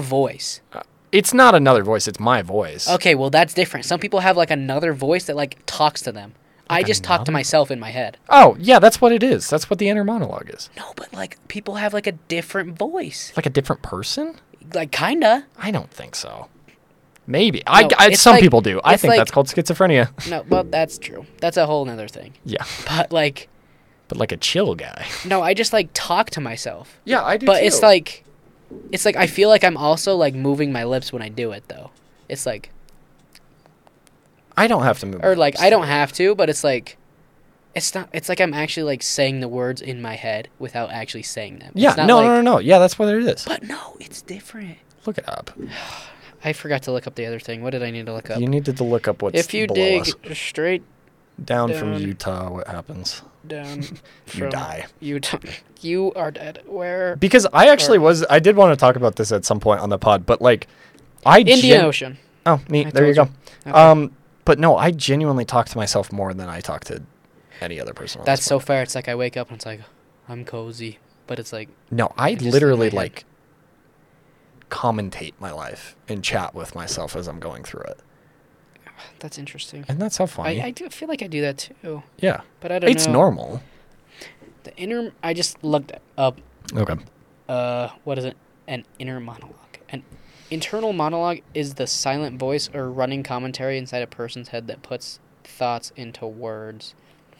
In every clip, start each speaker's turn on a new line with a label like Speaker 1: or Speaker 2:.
Speaker 1: voice.
Speaker 2: It's not another voice. It's my voice.
Speaker 1: Okay, well, that's different. Some people have, like, another voice that, like, talks to them. I just talk to myself in my head.
Speaker 2: Oh, yeah, that's what it is. That's what the inner monologue is.
Speaker 1: No, but, like, people have, like, a different voice.
Speaker 2: Like a different person?
Speaker 1: Like, kinda.
Speaker 2: I don't think so. Maybe.
Speaker 1: No,
Speaker 2: Some
Speaker 1: like,
Speaker 2: people do. I think
Speaker 1: like,
Speaker 2: that's called schizophrenia.
Speaker 1: No, well, that's true. That's a whole nother thing.
Speaker 2: Yeah.
Speaker 1: But, like...
Speaker 2: But like a chill guy.
Speaker 1: No, I just, like, talk to myself.
Speaker 2: Yeah, I do
Speaker 1: But
Speaker 2: too.
Speaker 1: it's like I feel like I'm also, like, moving my lips when I do it, though. It's like...
Speaker 2: I don't have to move.
Speaker 1: Or, like, I don't have to, but it's like... It's not... It's like I'm actually, like, saying the words in my head without actually saying them.
Speaker 2: Yeah,
Speaker 1: It's not
Speaker 2: no. Yeah, that's what it is.
Speaker 1: But no, it's different.
Speaker 2: Look it up.
Speaker 1: I forgot to look up the other thing. What did I need to look up?
Speaker 2: You needed to look up what's
Speaker 1: If you
Speaker 2: below
Speaker 1: dig
Speaker 2: us.
Speaker 1: straight
Speaker 2: Down from
Speaker 1: down.
Speaker 2: Utah, what happens?
Speaker 1: down
Speaker 2: You
Speaker 1: from
Speaker 2: die.
Speaker 1: Utah, you are dead. Where?
Speaker 2: Because I actually I did want to talk about this at some point on the pod, but like,
Speaker 1: Indian Ocean.
Speaker 2: Oh, neat.
Speaker 1: I
Speaker 2: There you go.
Speaker 1: told you. Okay.
Speaker 2: But no, I genuinely talk to myself more than I talk to any other person. On
Speaker 1: That's
Speaker 2: this
Speaker 1: so
Speaker 2: planet.
Speaker 1: fair. It's like I wake up and it's like, I'm cozy. But it's like,
Speaker 2: No, I
Speaker 1: just in
Speaker 2: literally
Speaker 1: my head.
Speaker 2: like commentate my life and chat with myself as I'm going through it.
Speaker 1: that's interesting.
Speaker 2: And that's so funny.
Speaker 1: I do feel like I do that too.
Speaker 2: Yeah.
Speaker 1: But I don't know.
Speaker 2: It's normal.
Speaker 1: I just looked up,
Speaker 2: Okay.
Speaker 1: what is it? An inner monologue. An internal monologue is the silent voice or running commentary inside a person's head that puts thoughts into words.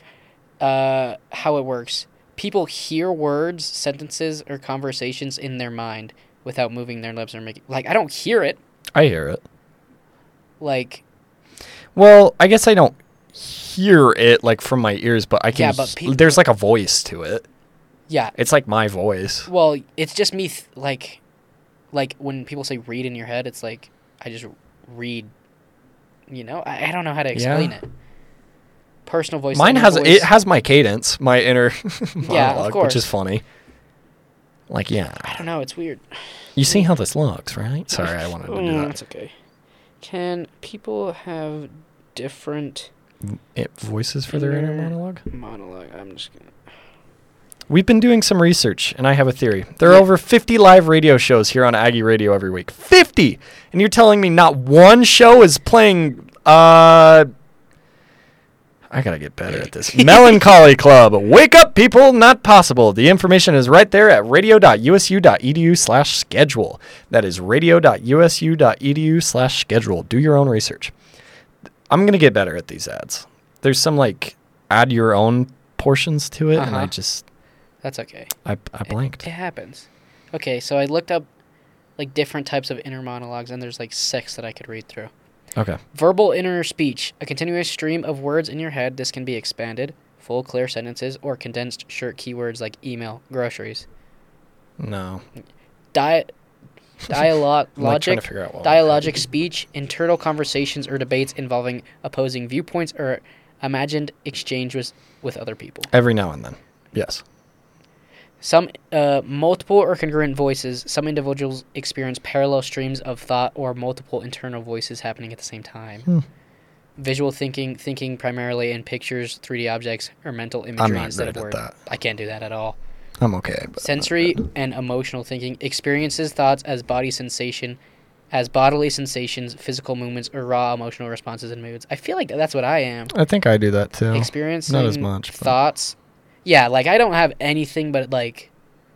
Speaker 1: How it works. People hear words, sentences, or conversations in their mind without moving their lips or making... Like, I don't hear it.
Speaker 2: I hear it.
Speaker 1: Like...
Speaker 2: Well, I guess I don't hear it like from my ears, but I can.
Speaker 1: Yeah, but
Speaker 2: there's like a voice to it.
Speaker 1: Yeah.
Speaker 2: It's like my voice.
Speaker 1: Well, it's just me, like when people say read in your head, it's like, I just read, you know? I don't know how to explain it. Personal voice.
Speaker 2: Mine
Speaker 1: inner voice.
Speaker 2: it has my cadence, my inner
Speaker 1: Yeah, of
Speaker 2: monologue,
Speaker 1: course.
Speaker 2: which is funny. Like, yeah.
Speaker 1: I don't know, it's weird.
Speaker 2: You see how this looks, right? Sorry, I wanted to do that.
Speaker 1: It's okay. Can people have different
Speaker 2: Voices for their inner monologue?
Speaker 1: monologue? I'm just gonna...
Speaker 2: We've been doing some research, and I have a theory. There are over 50 live radio shows here on Aggie Radio every week. 50! And you're telling me not one show is playing, I gotta get better at this. Melancholy Club. Wake up, people. Not possible. The information is right there at radio.usu.edu/schedule. That is radio.usu.edu/schedule. Do your own research. I'm gonna get better at these ads. There's some, like, add your own portions to it, and I just...
Speaker 1: That's okay.
Speaker 2: I blanked.
Speaker 1: It happens. Okay, so I looked up, like, different types of inner monologues, and there's, like, 6 that I could read through.
Speaker 2: Okay.
Speaker 1: Verbal inner speech, a continuous stream of words in your head. This can be expanded, full, clear sentences, or condensed short keywords like email, groceries.
Speaker 2: No.
Speaker 1: Dialogic
Speaker 2: trying to figure out what
Speaker 1: dialogic speech, internal conversations or debates involving opposing viewpoints or imagined exchange with other people.
Speaker 2: Every now and then. Yes.
Speaker 1: Some multiple or congruent voices. Some individuals experience parallel streams of thought or multiple internal voices happening at the same time. Visual thinking primarily in pictures, 3D objects, or mental imagery instead of
Speaker 2: great
Speaker 1: words.
Speaker 2: at that.
Speaker 1: I can't do that at all.
Speaker 2: I'm okay. But
Speaker 1: Sensory and emotional thinking. Experiences thoughts as bodily sensations, physical movements, or raw emotional responses and moods. I feel like that's what I am.
Speaker 2: I think I do that too.
Speaker 1: Experiencing
Speaker 2: Not as much. But.
Speaker 1: thoughts. Yeah, like I don't have anything but like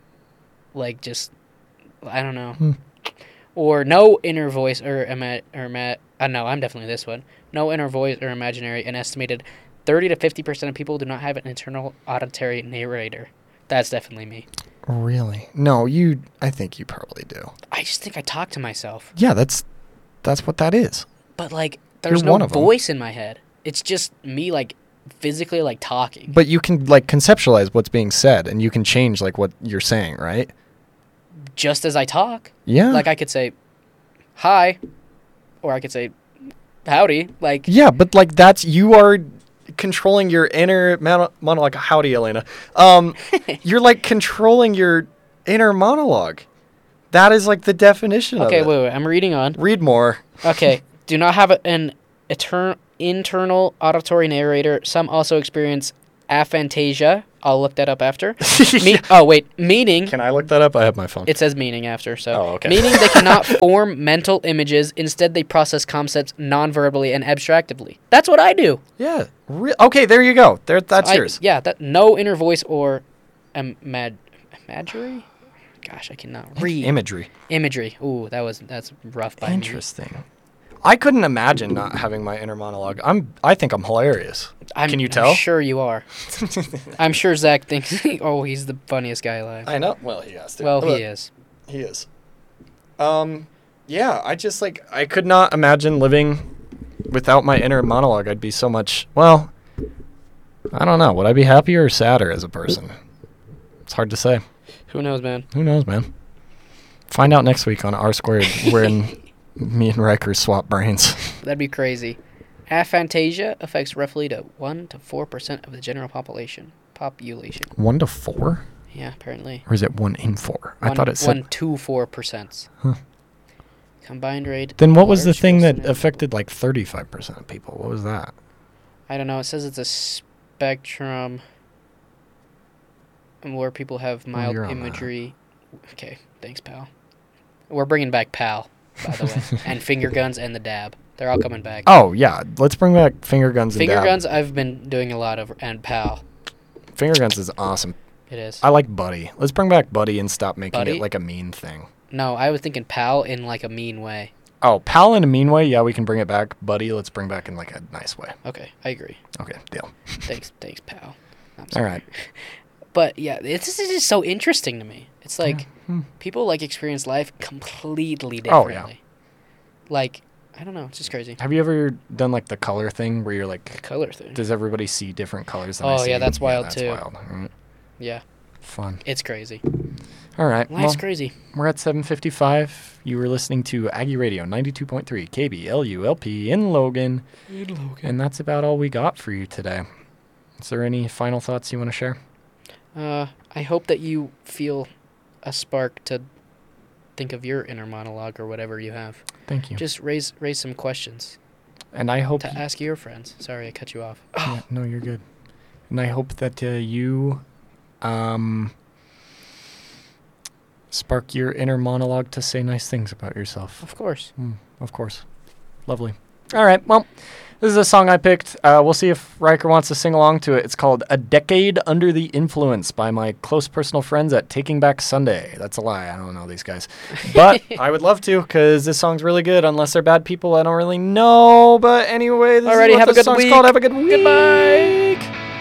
Speaker 1: just I don't know. Or no inner voice or no, I'm definitely this one. No inner voice or imaginary. An estimated 30 to 50% of people do not have an internal auditory narrator. That's definitely me.
Speaker 2: Really? No, I think you probably do.
Speaker 1: I just think I talk to myself.
Speaker 2: Yeah, that's what that is.
Speaker 1: But like there's
Speaker 2: You're
Speaker 1: no
Speaker 2: one of them.
Speaker 1: voice in my head. It's just me like physically like talking.
Speaker 2: But you can like conceptualize what's being said, and you can change like what you're saying, right?
Speaker 1: Just as I talk.
Speaker 2: Yeah.
Speaker 1: Like I could say hi, or I could say howdy. Like
Speaker 2: yeah, but like you are controlling your inner monologue. Howdy, Elena. You're like controlling your inner monologue. That is like the definition of it.
Speaker 1: Okay, wait, I'm reading on.
Speaker 2: Read more.
Speaker 1: Okay, do not have an internal auditory narrator. Some also experience aphantasia, I'll look that up after. Oh, wait. Meaning.
Speaker 2: Can I look that up? I have my phone.
Speaker 1: It says meaning after, so.
Speaker 2: Oh, okay.
Speaker 1: Meaning they cannot form mental images. Instead, they process concepts non-verbally and abstractively. That's what I do.
Speaker 2: Yeah. Okay, there you go. That's yours.
Speaker 1: Yeah, no inner voice or imagery? Gosh, I cannot read.
Speaker 2: Imagery.
Speaker 1: Imagery. Ooh, that's rough by me.
Speaker 2: Interesting. I couldn't imagine not having my inner monologue. I think I'm hilarious. Can you tell?
Speaker 1: I'm sure you are. I'm sure Zach thinks, he's the funniest guy alive.
Speaker 2: I know. Well, he has to.
Speaker 1: Well, he is.
Speaker 2: He is. Yeah, I could not imagine living without my inner monologue. I'd be so much, well, I don't know. Would I be happier or sadder as a person? It's hard to say.
Speaker 1: Who knows, man?
Speaker 2: Who knows, man? Find out next week on R Squared when me and Riker swap brains.
Speaker 1: That'd be crazy. Aphantasia affects roughly 1 to 4% of the general population.
Speaker 2: 1 to 4?
Speaker 1: Yeah, apparently.
Speaker 2: Or is it 1 in 4? I thought it said
Speaker 1: 1 to 4%.
Speaker 2: Huh.
Speaker 1: Combined rate.
Speaker 2: Then what was the thing that affected like 35% of people? What was that?
Speaker 1: I don't know. It says it's a spectrum where people have mild imagery. Okay, thanks, pal. We're bringing back PAL, by the way, and finger guns and the dab. They're all coming back.
Speaker 2: Oh, yeah. Let's bring back finger guns and dab.
Speaker 1: Finger guns I've been doing a lot of, and PAL.
Speaker 2: Finger guns is awesome.
Speaker 1: It is.
Speaker 2: I like Buddy. Let's bring back Buddy and stop making
Speaker 1: Buddy?
Speaker 2: it like a mean thing.
Speaker 1: No, I was thinking PAL in like a mean way.
Speaker 2: Oh, PAL in a mean way? Yeah, we can bring it back. Buddy, let's bring back in like a nice way.
Speaker 1: Okay, I agree.
Speaker 2: Okay, deal.
Speaker 1: Thanks, PAL.
Speaker 2: All right.
Speaker 1: But yeah, this is just so interesting to me. It's like people like experience life completely differently.
Speaker 2: Oh, yeah.
Speaker 1: Like, I don't know. It's just crazy.
Speaker 2: Have you ever done like the color thing where you're like...
Speaker 1: Color thing?
Speaker 2: Does everybody see different colors than I see?
Speaker 1: Oh, yeah, that's wild
Speaker 2: that's
Speaker 1: too.
Speaker 2: Wild. Right.
Speaker 1: Yeah.
Speaker 2: Fun.
Speaker 1: It's crazy.
Speaker 2: All right.
Speaker 1: Life's crazy.
Speaker 2: We're at 7:55. You were listening to Aggie Radio 92.3 KBLULP in Logan. And that's about all we got for you today. Is there any final thoughts you want to share?
Speaker 1: I hope that you feel a spark to think of your inner monologue or whatever you have.
Speaker 2: Thank you.
Speaker 1: Just raise some questions.
Speaker 2: And I hope...
Speaker 1: To ask your friends. Sorry, I cut you off.
Speaker 2: Yeah, no, you're good. And I hope that you... spark your inner monologue to say nice things about yourself.
Speaker 1: Of course.
Speaker 2: Of course. Lovely. All right. Well, this is a song I picked. We'll see if Riker wants to sing along to it. It's called A Decade Under the Influence by my close personal friends at Taking Back Sunday. That's a lie. I don't know these guys. But I would love to because this song's really good. Unless they're bad people, I don't really know. But anyway, this is what
Speaker 1: have
Speaker 2: this
Speaker 1: a good
Speaker 2: song's
Speaker 1: week.
Speaker 2: called. Have a good week.
Speaker 1: Goodbye.